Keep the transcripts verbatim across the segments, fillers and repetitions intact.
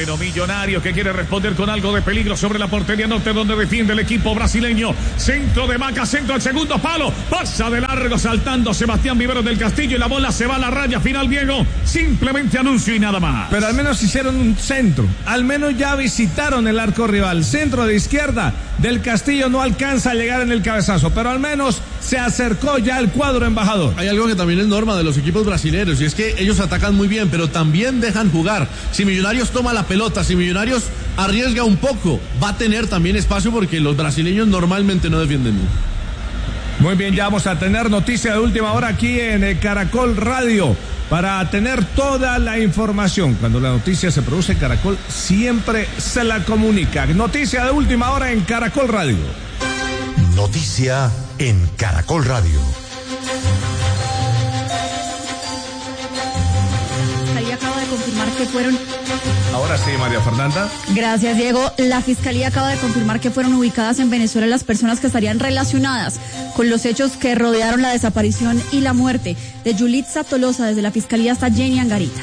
bueno, Millonario que quiere responder con algo de peligro sobre la portería norte donde defiende el equipo brasileño. Centro de Maca, centro al segundo palo. Pasa de largo saltando Sebastián Viveros del Castillo y la bola se va a la raya final, Diego. Simplemente anuncio y nada más. Pero al menos hicieron un centro. Al menos ya visitaron el arco rival. Centro de izquierda del Castillo no alcanza a llegar en el cabezazo, pero al menos se acercó ya el cuadro embajador. Hay algo que también es norma de los equipos brasileños y es que ellos atacan muy bien, pero también dejan jugar. Si Millonarios toma la pelota, si Millonarios arriesga un poco, va a tener también espacio porque los brasileños normalmente no defienden bien. Muy bien, ya vamos a tener noticia de última hora aquí en el Caracol Radio para tener toda la información. Cuando la noticia se produce, Caracol siempre se la comunica. Noticia de última hora en Caracol Radio. Noticia en Caracol Radio. Ahí acaba de confirmar que fueron... Ahora sí, María Fernanda. Gracias, Diego. La Fiscalía acaba de confirmar que fueron ubicadas en Venezuela las personas que estarían relacionadas con los hechos que rodearon la desaparición y la muerte de Yulitza Tolosa. Desde la Fiscalía está Jenny Angarita.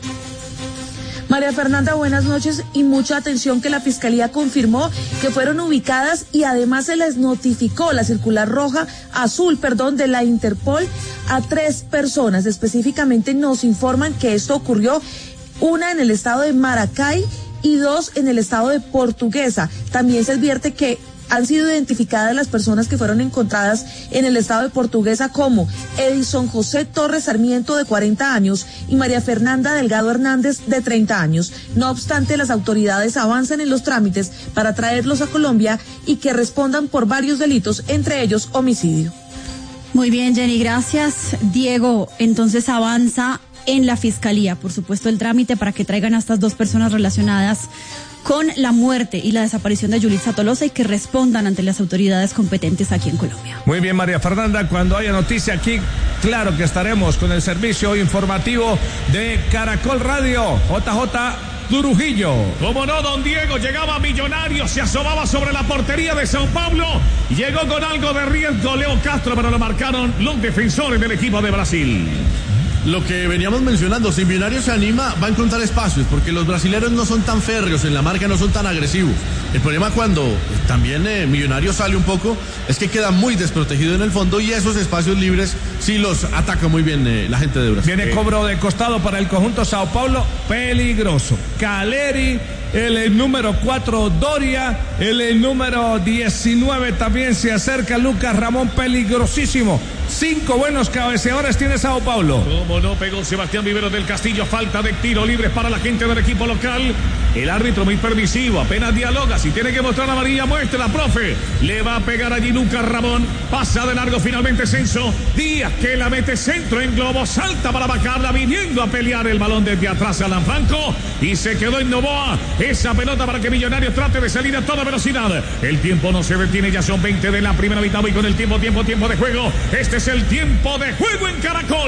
María Fernanda, buenas noches y mucha atención que la Fiscalía confirmó que fueron ubicadas y además se les notificó la circular roja, azul, perdón, de la Interpol a tres personas. Específicamente nos informan que esto ocurrió una en el estado de Maracay y dos en el estado de Portuguesa. También se advierte que han sido identificadas las personas que fueron encontradas en el estado de Portuguesa como Edison José Torres Sarmiento, de cuarenta años, y María Fernanda Delgado Hernández, de treinta años. No obstante, las autoridades avanzan en los trámites para traerlos a Colombia y que respondan por varios delitos, entre ellos homicidio. Muy bien, Jenny, gracias. Diego, entonces avanza en la Fiscalía, por supuesto, el trámite para que traigan a estas dos personas relacionadas con la muerte y la desaparición de Yulitza Tolosa y que respondan ante las autoridades competentes aquí en Colombia. Muy bien, María Fernanda, cuando haya noticia aquí, claro que estaremos con el servicio informativo de Caracol Radio. J J Trujillo. Como no, don Diego, llegaba Millonario, se asomaba sobre la portería de Sao Paulo, llegó con algo de riesgo Leo Castro, pero lo marcaron los defensores del equipo de Brasil. Lo que veníamos mencionando, si Millonarios se anima, va a encontrar espacios, porque los brasileños no son tan férreos en la marca, no son tan agresivos. El problema cuando también eh, Millonarios sale un poco, es que queda muy desprotegido en el fondo y esos espacios libres sí los ataca muy bien eh, la gente de Brasil. Viene cobro de costado para el conjunto Sao Paulo, peligroso. Caleri, el, el número cuatro Doria, el, el número diecinueve también se acerca Lucas Ramón, peligrosísimo. Cinco buenos cabeceadores tiene Sao Paulo. Como no, pegó Sebastián Viveros del Castillo, falta de tiro libre para la gente del equipo local. El árbitro muy permisivo, apenas dialoga, si tiene que mostrar la amarilla, muestra, profe. Le va a pegar allí Lucas Ramón, pasa de largo finalmente Censo Díaz, que la mete centro en globo, salta para bajarla, viniendo a pelear el balón desde atrás Alan Franco, y se quedó en Novoa, esa pelota para que Millonarios trate de salir a toda velocidad. El tiempo no se detiene, ya son veinte de la primera mitad, y con el tiempo, tiempo, tiempo de juego, este es el tiempo de juego en Caracol.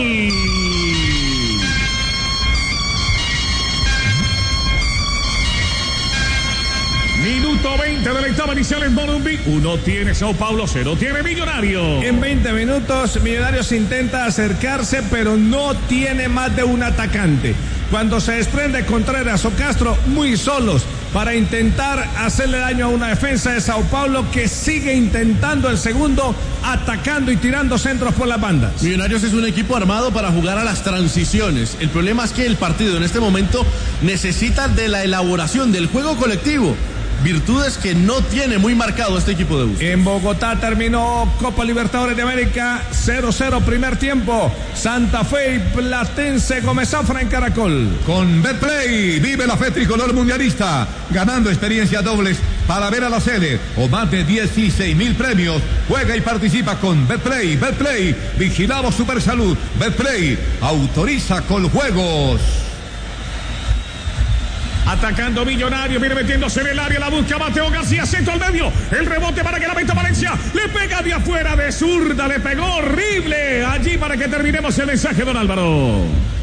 Minuto veinte de la etapa inicial en Morumbi. Uno tiene Sao Paulo, cero tiene Millonarios. En veinte minutos, Millonarios intenta acercarse, pero no tiene más de un atacante. Cuando se desprende Contreras o Castro, muy solos para intentar hacerle daño a una defensa de Sao Paulo que sigue intentando el segundo, atacando y tirando centros por las bandas. Millonarios es un equipo armado para jugar a las transiciones. El problema es que el partido en este momento necesita de la elaboración del juego colectivo. Virtudes que no tiene muy marcado este equipo de Bustos. En Bogotá terminó Copa Libertadores de América, cero cero primer tiempo. Santa Fe y Platense Gómez Zafra en Caracol. Con Betplay, vive la fe tricolor mundialista, ganando experiencias dobles para ver a la sede o más de dieciséis mil premios. Juega y participa con Betplay. Betplay, vigilado Supersalud. Betplay, autoriza con juegos. Atacando Millonario, viene metiéndose en el área, la busca Mateo García, centro al medio, el rebote para que la meta Valencia, le pega de afuera de zurda, le pegó horrible, allí para que terminemos el mensaje, don Álvaro.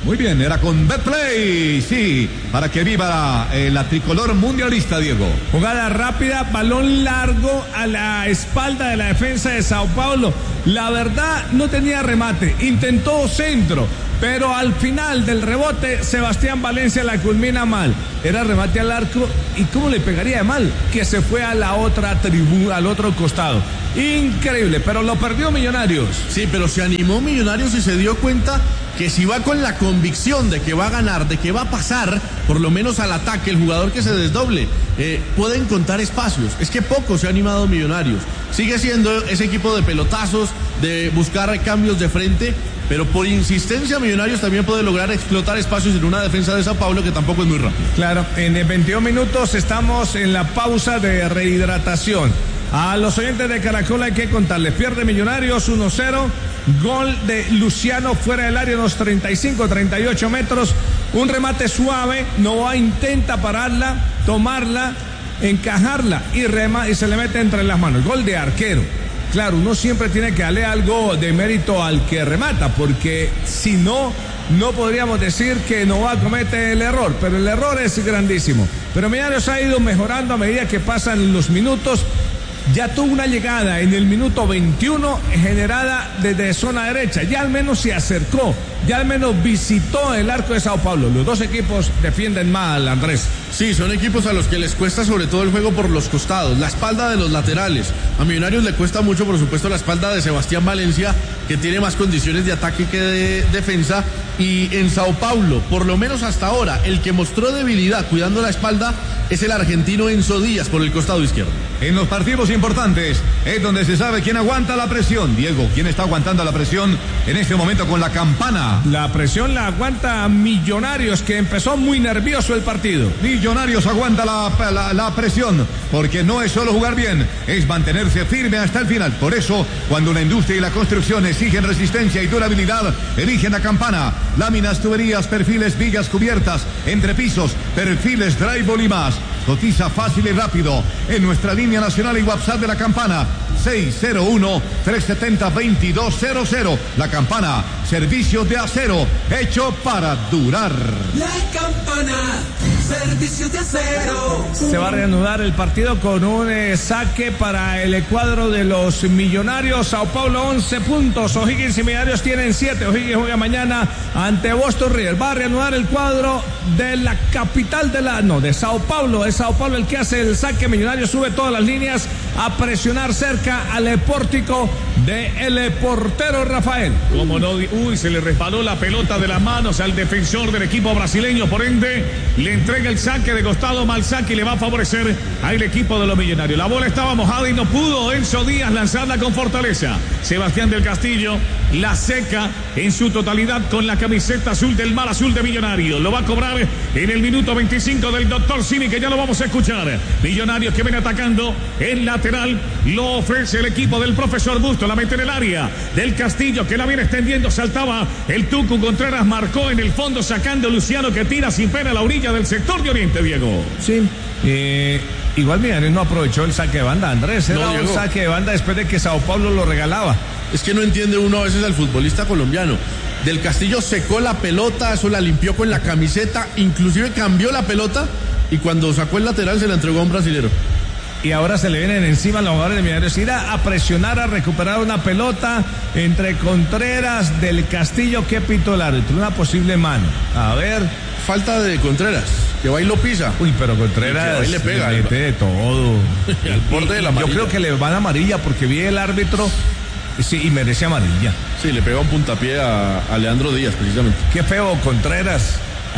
Muy bien, era con Betplay, sí, para que viva la, eh, la tricolor mundialista, Diego. Jugada rápida, balón largo a la espalda de la defensa de Sao Paulo. La verdad, no tenía remate, intentó centro, pero al final del rebote, Sebastián Valencia la culmina mal. Era remate al arco, ¿y cómo le pegaría de mal? Que se fue a la otra tribuna, al otro costado. Increíble, pero lo perdió Millonarios. Sí, pero se animó Millonarios y se dio cuenta que si va con la convicción de que va a ganar, de que va a pasar, por lo menos al ataque, el jugador que se desdoble, eh, puede encontrar espacios. Es que poco se ha animado Millonarios. Sigue siendo ese equipo de pelotazos, de buscar cambios de frente, pero por insistencia Millonarios también puede lograr explotar espacios en una defensa de Sao Paulo que tampoco es muy rápida. Claro, en veintidós minutos estamos en la pausa de rehidratación. A los oyentes de Caracol hay que contarles, pierde Millonarios uno cero, gol de Luciano fuera del área, unos treinta y cinco, treinta y ocho metros, un remate suave, Novoa intenta pararla, tomarla, encajarla y, rema, y se le mete entre las manos, gol de arquero. Claro, uno siempre tiene que darle algo de mérito al que remata, porque si no, no podríamos decir que Novoa comete el error, pero el error es grandísimo. Pero Millonarios ha ido mejorando a medida que pasan los minutos. Ya tuvo una llegada en el minuto veintiuno generada desde zona derecha, ya al menos se acercó, ya al menos visitó el arco de Sao Paulo. Los dos equipos defienden mal, Andrés. Sí, son equipos a los que les cuesta sobre todo el juego por los costados, la espalda de los laterales. A Millonarios le cuesta mucho, por supuesto, la espalda de Sebastián Valencia, que tiene más condiciones de ataque que de defensa. Y en Sao Paulo, por lo menos hasta ahora, el que mostró debilidad cuidando la espalda es el argentino Enzo Díaz por el costado izquierdo. En los partidos importantes es donde se sabe quién aguanta la presión. Diego, ¿quién está aguantando la presión en este momento con la campana? La presión la aguanta Millonarios, que empezó muy nervioso el partido. Millonarios aguanta la, la, la presión, porque no es solo jugar bien, es mantenerse firme hasta el final. Por eso, cuando la industria y la construcción exigen resistencia y durabilidad, eligen la campana. Láminas, tuberías, perfiles, vigas cubiertas, entrepisos, perfiles, drywall y más. Cotiza fácil y rápido en nuestra línea nacional y WhatsApp de la campana seis cero uno, tres siete cero, dos dos cero cero. La Campana, servicios de acero hecho para durar. La Campana, servicios de acero. Se va a reanudar el partido con un eh, saque para el cuadro de los Millonarios. Sao Paulo once puntos, O'Higgins y Millonarios tienen siete. O'Higgins juega mañana ante Boston River. Va a reanudar el cuadro de la capital de la no de Sao Paulo. Es Sao Paulo el que hace el saque. Millonarios sube todas las líneas a presionar cerca al pórtico de el portero Rafael. Como no, uy, se le resbaló la pelota de las manos al defensor del equipo brasileño, por ende le entrega el saque de costado, mal saque, y le va a favorecer al equipo de los Millonarios. La bola estaba mojada y no pudo Enzo Díaz lanzarla con fortaleza. Sebastián del Castillo la seca en su totalidad con la camiseta azul del mar azul de Millonarios. Lo va a cobrar en el minuto veinticinco del doctor Simi, que ya lo vamos a escuchar. Millonarios que viene atacando en lateral, lo ofrece el equipo del profesor Busto, la mete en el área del Castillo, que la viene extendiendo, saltaba el Tucu Contreras, marcó en el fondo sacando Luciano, que tira sin pena a la orilla del sector de Oriente, Diego. Sí, eh, igual Millonarios no aprovechó el saque de banda, Andrés, era no, un saque de banda después de que Sao Paulo lo regalaba. Es que no entiende uno a veces al futbolista colombiano. Del Castillo secó la pelota, eso la limpió con la camiseta, inclusive cambió la pelota y cuando sacó el lateral se la entregó a un brasilero. Y ahora se le vienen encima los jugadores de Millonarios, ir a, a presionar, a recuperar una pelota entre Contreras, del Castillo. ¿Qué pitó el árbitro? Una posible mano. A ver. Falta de Contreras, que va y lo pisa. Uy, pero Contreras ahí le pega, le mete de todo. El borde de la amarilla. Yo creo que le van a amarilla porque vi el árbitro. Sí, y merece amarilla. Sí, le pega un puntapié a, a Leandro Díaz, precisamente. Qué feo, Contreras.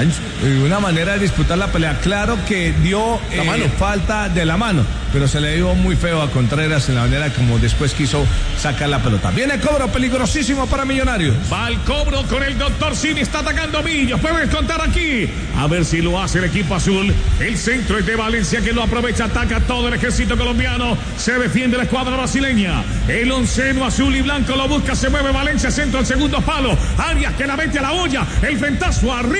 Una manera de disputar la pelea. Claro que dio la eh, mano. falta de la mano, pero se le dio muy feo a Contreras en la manera como después quiso sacar la pelota. Viene cobro peligrosísimo para Millonarios. Va al cobro con el doctor Simi, está atacando Millos. Puedes contar aquí. A ver si lo hace el equipo azul. El centro es de Valencia, que lo aprovecha, ataca todo el ejército colombiano. Se defiende la escuadra brasileña. El onceno azul y blanco lo busca, se mueve Valencia, centro al segundo palo. Arias que la mete a la olla. El ventazo arriba a la tercera.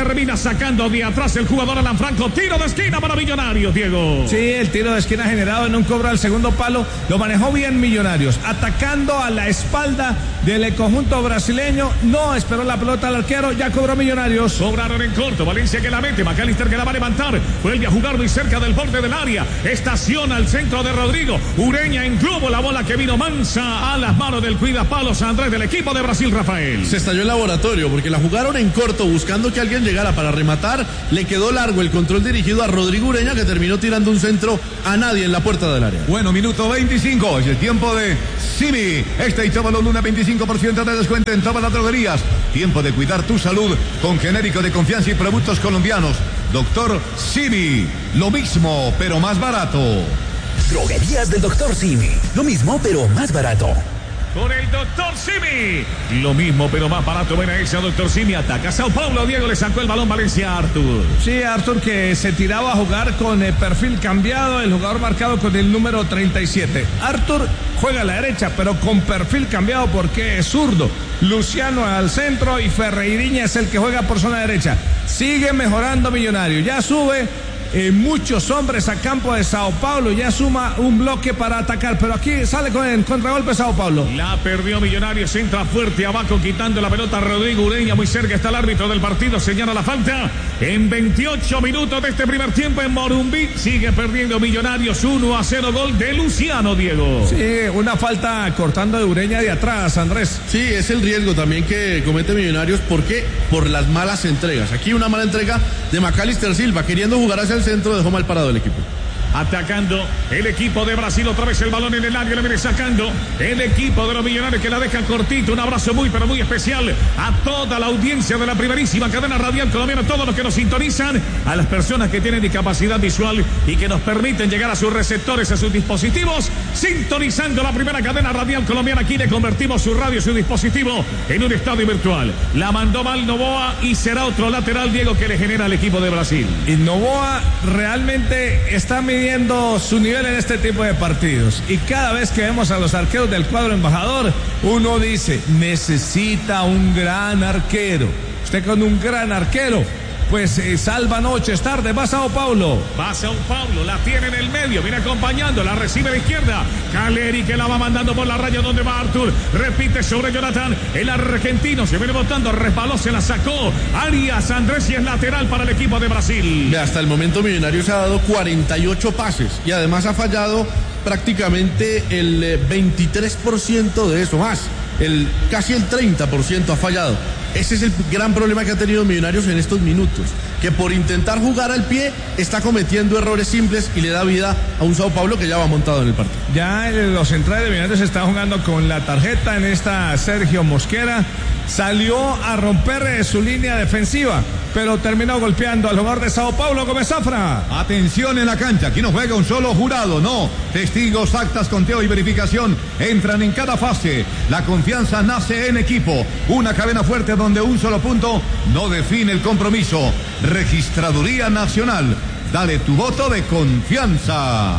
termina sacando de atrás el jugador Alan Franco. Tiro de esquina para Millonarios, Diego. Sí, el tiro de esquina generado en un cobro al segundo palo. Lo manejó bien Millonarios. Atacando a la espalda del conjunto brasileño. No esperó la pelota al arquero. Ya cobró Millonarios. Sobraron en corto. Valencia que la mete. McAllister que la va a levantar. Vuelve a jugar muy cerca del borde del área. Estaciona al centro de Rodrigo. Ureña en globo. La bola que vino mansa a las manos del cuidapalos Andrés del equipo de Brasil, Rafael. Se estalló el laboratorio porque la jugaron en corto buscando que alguien llegara para rematar. Le quedó largo el control dirigido a Rodrigo Ureña, que terminó tirando un centro a nadie en la puerta del área. Bueno, minuto veinticinco, es el tiempo de Simi. Este y sábado Luna, veinticinco por ciento de descuento en todas las droguerías. Tiempo de cuidar tu salud con genérico de confianza y productos colombianos. Doctor Simi, lo mismo pero más barato. Droguerías del Doctor Simi, lo mismo pero más barato. Con el Doctor Simi. Lo mismo, pero más barato. Ven a ese Doctor Simi. Ataca Sao Paulo. Diego le sacó el balón Valencia a Arthur. Sí, Arthur, que se tiraba a jugar con el perfil cambiado. El jugador marcado con el número treinta y siete. Arthur juega a la derecha, pero con perfil cambiado porque es zurdo. Luciano al centro y Ferreiriña es el que juega por zona derecha. Sigue mejorando Millonario. Ya sube Eh, muchos hombres a campo de Sao Paulo, ya suma un bloque para atacar, pero aquí sale con el contragolpe Sao Paulo. La perdió Millonarios, entra fuerte abajo quitando la pelota a Rodrigo Ureña, muy cerca está el árbitro del partido, señala la falta. En veintiocho minutos de este primer tiempo en Morumbí, sigue perdiendo Millonarios uno a cero, gol de Luciano, Diego. Sí, una falta cortando de Ureña de atrás, Andrés. Sí, es el riesgo también que comete Millonarios, ¿por qué? Por las malas entregas. Aquí una mala entrega de McAllister Silva, queriendo jugar hacia el centro, dejó mal parado el equipo. Atacando el equipo de Brasil, otra vez el balón en el área, le viene sacando el equipo de los Millonarios que la deja cortito. Un abrazo muy pero muy especial a toda la audiencia de la primerísima cadena radial colombiana, a todos los que nos sintonizan, a las personas que tienen discapacidad visual y que nos permiten llegar a sus receptores, a sus dispositivos, sintonizando la primera cadena radial colombiana. Aquí le convertimos su radio, su dispositivo en un estadio virtual. La mandó mal Novoa y será otro lateral, Diego, que le genera al equipo de Brasil. Y Novoa realmente está midiendo su nivel en este tipo de partidos, y cada vez que vemos a los arqueros del cuadro embajador, uno dice, necesita un gran arquero. Usted con un gran arquero pues eh, salva noches, tarde, va Sao Paulo. Va Sao Paulo, la tiene en el medio, viene acompañando, la recibe a la izquierda. Caleri que la va mandando por la raya donde va Arthur. Repite sobre Jonathan, el argentino se viene botando, resbaló, se la sacó. Arias Andrés y es lateral para el equipo de Brasil. Hasta el momento Millonarios ha dado cuarenta y ocho pases y además ha fallado prácticamente el veintitrés por ciento de eso, más, el, casi el treinta por ciento ha fallado. Ese es el gran problema que ha tenido Millonarios en estos minutos, que por intentar jugar al pie está cometiendo errores simples y le da vida a un Sao Paulo que ya va montado en el partido. Ya los centrales de Millonarios están jugando con la tarjeta en esta. Sergio Mosquera salió a romper su línea defensiva, pero terminó golpeando al jugador de Sao Paulo, Gómez Zafra. Atención en la cancha, aquí no juega un solo jurado, no. Testigos, actas, conteo y verificación entran en cada fase. La confianza nace en equipo. Una cadena fuerte donde un solo punto no define el compromiso. Registraduría Nacional. Dale tu voto de confianza.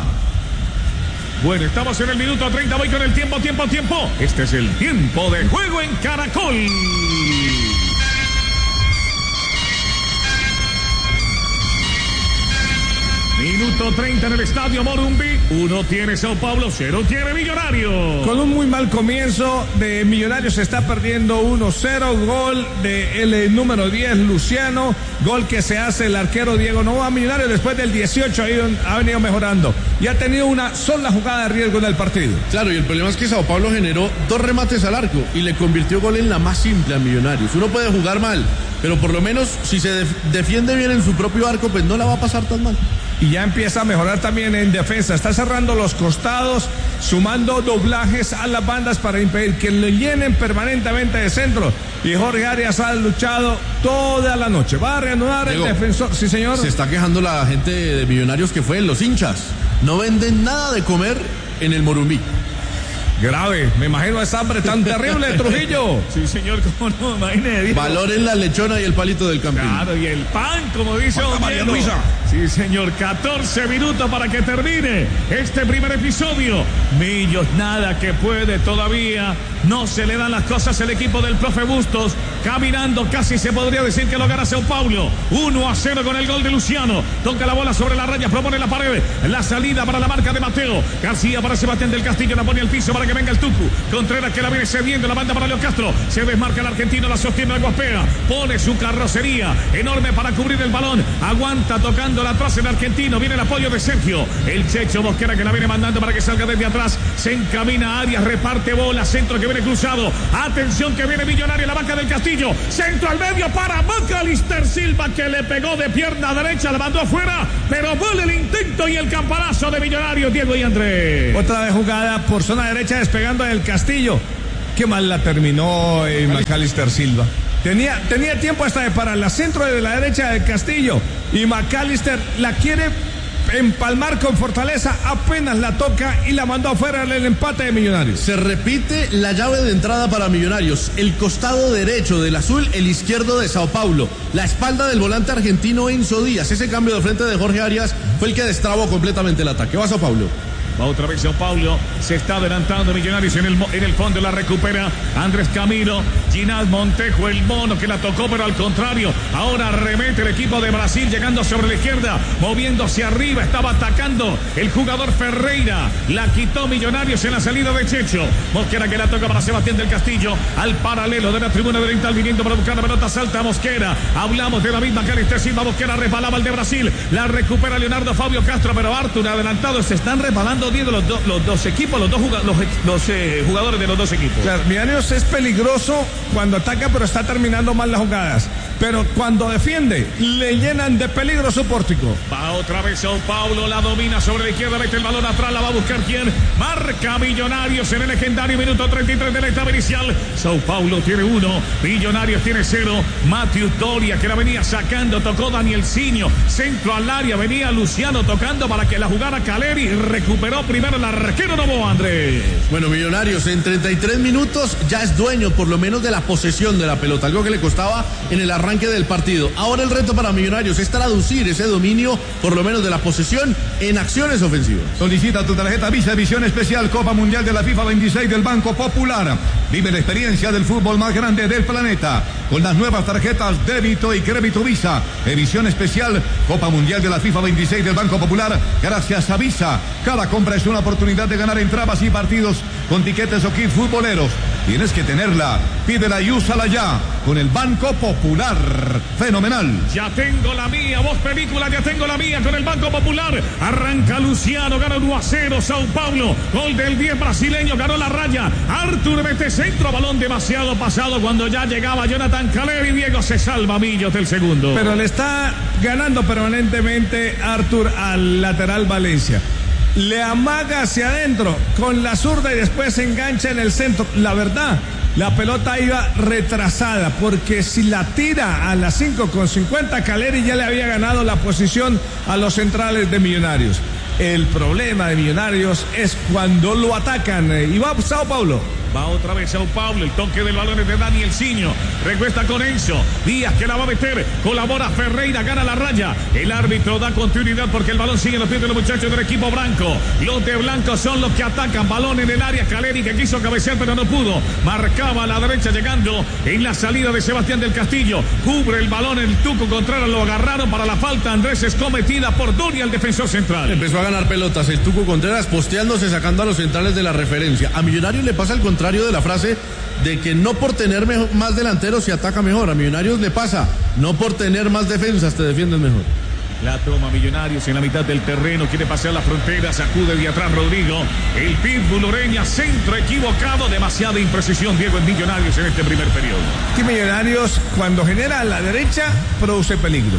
Bueno, estamos en el minuto treinta, voy con el tiempo, tiempo, tiempo. Este es el tiempo de juego en Caracol. Minuto treinta en el estadio Morumbí. Uno tiene Sao Paulo, cero tiene Millonarios. Con un muy mal comienzo de Millonarios se está perdiendo uno cero. Gol del de número diez, Luciano. Gol que se hace el arquero Diego Novoa. Millonarios después del dieciocho ha venido mejorando y ha tenido una sola jugada de riesgo en el partido. Claro, y el problema es que Sao Paulo generó dos remates al arco y le convirtió gol en la más simple a Millonarios. Uno puede jugar mal, pero por lo menos si se def- defiende bien en su propio arco, pues no la va a pasar tan mal. Y ya empieza a mejorar también en defensa. Está cerrando los costados, sumando doblajes a las bandas para impedir que le llenen permanentemente de centro. Y Jorge Arias ha luchado toda la noche. Va a reanudar Diego, el defensor. Sí, señor. Se está quejando la gente de Millonarios que fue, los hinchas. No venden nada de comer en el Morumbí. Grave, me imagino esa hambre tan terrible de Trujillo. Sí, señor, cómo no, imagínese. Valoren la lechona y el palito del campín. Claro, y el pan, como dice don María Luisa. Sí, señor, catorce minutos para que termine este primer episodio. Millos nada que puede todavía No se le dan las cosas el equipo del profe Bustos. Caminando casi se podría decir que lo gana Sao Paulo. uno a cero con el gol de Luciano. Toca la bola sobre la raya, propone la pared. La salida para la marca de Mateo. García para Sebastián del Castillo. La pone al piso para que venga el Tucu. Contreras que la viene cediendo. La banda para Leo Castro. Se desmarca el argentino. La sostiene el Guaspea. Pone su carrocería enorme para cubrir el balón. Aguanta tocando la atrás el argentino. Viene el apoyo de Sergio. El Checho Mosquera que la viene mandando para que salga desde atrás. Se encamina a Arias. Reparte bola. Centro que viene cruzado. Atención que viene Millonario. La banca del Castillo. Centro al medio para Macalister Silva que le pegó de pierna derecha. La mandó afuera. Pero vale el intento y el campanazo de Millonarios. Diego y Andrés. Otra vez jugada por zona derecha despegando del Castillo. Qué mal la terminó eh, Macalister Silva. Tenía, tenía tiempo hasta de parar la centro de la derecha del Castillo. Y Macalister la quiere empalmar con fortaleza, apenas la toca y la mandó afuera el empate de Millonarios. Se repite la llave de entrada para Millonarios. El costado derecho del azul, el izquierdo de Sao Paulo. La espalda del volante argentino Enzo Díaz. Ese cambio de frente de Jorge Arias fue el que destrabó completamente el ataque. Va Sao Paulo. Va otra vez Sao Paulo, se está adelantando Millonarios en el, en el fondo, la recupera Andrés Camilo, Ginás Montejo, el mono que la tocó, pero al contrario, ahora remete el equipo de Brasil llegando sobre la izquierda, moviéndose arriba, estaba atacando el jugador Ferreira, la quitó Millonarios en la salida de Checho, Mosquera que la toca para Sebastián del Castillo, al paralelo de la tribuna de oriental viniendo para buscar la pelota, salta Mosquera, hablamos de la misma Macalister Silva, Mosquera resbalaba el de Brasil, la recupera Leonardo Fabio Castro, pero Artur adelantado, se están resbalando Diego, los, do, los dos equipos, los dos los, los eh, jugadores de los dos equipos. Claro, Millonarios es peligroso cuando ataca, pero está terminando mal las jugadas. Pero cuando defiende, le llenan de peligro su pórtico. Va otra vez Sao Paulo, la domina sobre la izquierda, mete el balón atrás, la va a buscar quién. Marca Millonarios en el legendario minuto treinta y tres de la etapa inicial. Sao Paulo tiene uno, Millonarios tiene cero. Matthew Doria que la venía sacando, tocó Daniel Ciño, centro al área, venía Luciano tocando para que la jugara Caleri, recuperó primero el arquero Novoa, Andrés. Bueno, Millonarios en treinta y tres minutos ya es dueño por lo menos de la posesión de la pelota, algo que le costaba en el arranque del partido. Ahora el reto para Millonarios es traducir ese dominio, por lo menos de la posesión, en acciones ofensivas. Solicita tu tarjeta Visa Visión Especial Copa Mundial de la FIFA veintiséis del Banco Popular. Vive la experiencia del fútbol más grande del planeta con las nuevas tarjetas débito y crédito Visa. Edición especial Copa Mundial de la FIFA veintiséis del Banco Popular gracias a Visa. Cada compra es una oportunidad de ganar entradas y partidos con tiquetes o kits futboleros. Tienes que tenerla. Pídela y úsala ya con el Banco Popular. Fenomenal. Ya tengo la mía, voz película, ya tengo la mía con el Banco Popular. Arranca Luciano, gana uno a cero Sao Paulo. Gol del diez brasileño, ganó la raya. Artur mete centro, balón demasiado pasado cuando ya llegaba Jonathan Caleri. Diego se salva Millos del segundo. Pero le está ganando permanentemente Artur al lateral Valencia. Le amaga hacia adentro con la zurda y después se engancha en el centro. La verdad, la pelota iba retrasada porque si la tira a las cinco con cincuenta, Caleri ya le había ganado la posición a los centrales de Millonarios. El problema de Millonarios es cuando lo atacan. Y va Sao Paulo. Va otra vez Sao Paulo, el toque del balón es de Daniel Ciño, recuesta con Enzo, Díaz que la va a meter, colabora Ferreira, gana la raya, el árbitro da continuidad porque el balón sigue en los pies de los muchachos del equipo blanco, los de blanco son los que atacan, balón en el área, Caleri que quiso cabecear pero no pudo, marcaba a la derecha llegando en la salida de Sebastián del Castillo, cubre el balón el Tuco Contreras, lo agarraron para la falta, Andrés es cometida por Doria, el defensor central. Empezó a ganar pelotas el Tuco Contreras posteándose, sacando a los centrales de la referencia. A Millonarios le pasa el contrario de la frase de que no por tener mejor, más delanteros se ataca mejor. A Millonarios le pasa, no por tener más defensas te defiendes mejor. La toma Millonarios en la mitad del terreno, quiere pasear la frontera, sacude de atrás Rodrigo, el pitbull Ureña, centro equivocado, demasiada imprecisión Diego en Millonarios en este primer periodo. Que Millonarios cuando genera a la derecha produce peligro.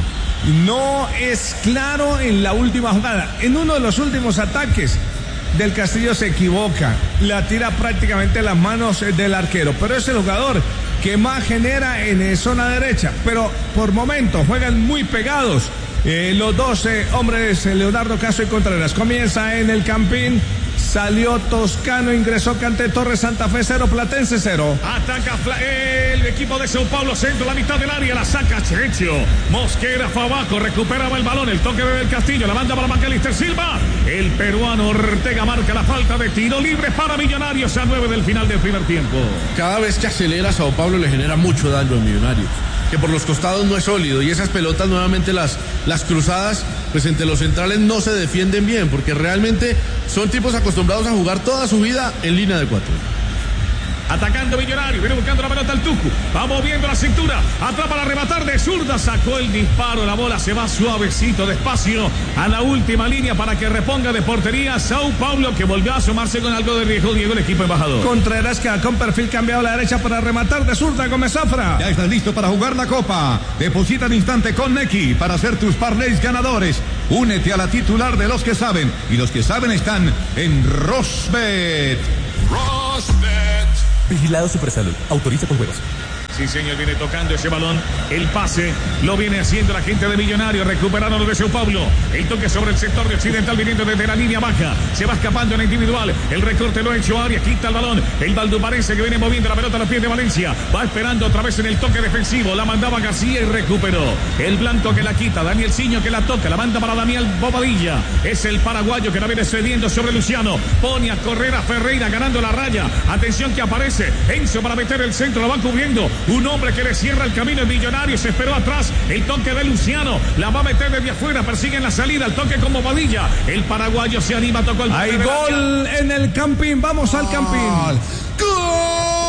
No es claro en la última jugada, en uno de los últimos ataques del Castillo se equivoca, la tira prácticamente a las manos del arquero, pero es el jugador que más genera en zona derecha, pero por momentos juegan muy pegados eh, los dos eh, hombres, Leonardo Castro y Contreras. Comienza en el Campín Salió Toscano, ingresó Cante Torres, Santa Fe cero, Platense cero. Ataca el equipo de Sao Paulo, centro, la mitad del área, la saca Checho. Mosquera fue abajo, recuperaba el balón, el toque de Del Castillo, la banda para Macalister Silva. El peruano Ortega marca la falta de tiro libre para Millonarios a nueve del final del primer tiempo. Cada vez que acelera Sao Paulo le genera mucho daño a Millonarios, que por los costados no es sólido, y esas pelotas nuevamente las, las cruzadas, pues entre los centrales no se defienden bien, porque realmente son tipos acostumbrados a jugar toda su vida en línea de cuatro. Atacando Millonario, viene buscando la pelota al Tucu, va moviendo la cintura, atrapa para rematar de zurda, sacó el disparo, la bola se va suavecito, despacio, a la última línea para que reponga de portería Sao Paulo, que volvió a asomarse con algo de riesgo, Diego, el equipo embajador. Contreras que con perfil cambiado a la derecha para rematar de zurda, Gómez Zafra. Ya estás listo para jugar la Copa. Deposita al instante con Nequi para hacer tus parlays ganadores. Únete a la titular de los que saben, y los que saben están en Rosbet. Rosbet. Vigilado Supersalud. Autoriza con juegos. Sí, señor, viene tocando ese balón. El pase lo viene haciendo la gente de Millonarios. Recuperaron lo de Sao Paulo. El toque sobre el sector de Occidental viniendo desde la línea baja. Se va escapando en la individual. El recorte lo ha hecho Arias. Quita el balón. El Valduparense que viene moviendo la pelota a los pies de Valencia. Va esperando otra vez en el toque defensivo. La mandaba García y recuperó. El blanco que la quita. Daniel Ciño que la toca. La manda para Daniel Bobadilla. Es el paraguayo que la viene cediendo sobre Luciano. Pone a correr a Ferreira ganando la raya. Atención que aparece Enzo para meter el centro. Lo van cubriendo. Un hombre que le cierra el camino en Millonarios, se esperó atrás, el toque de Luciano, la va a meter desde afuera, persiguen la salida, el toque como Bobadilla, el paraguayo se anima, tocó el... Hay gol en el Campín, vamos al Campín. ¡Gol!